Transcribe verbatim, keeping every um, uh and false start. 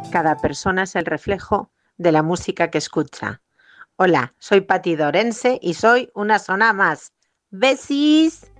Cada persona es el reflejo de la música que escucha. Hola, soy Pati Dorense y soy una zona más. ¡Besis!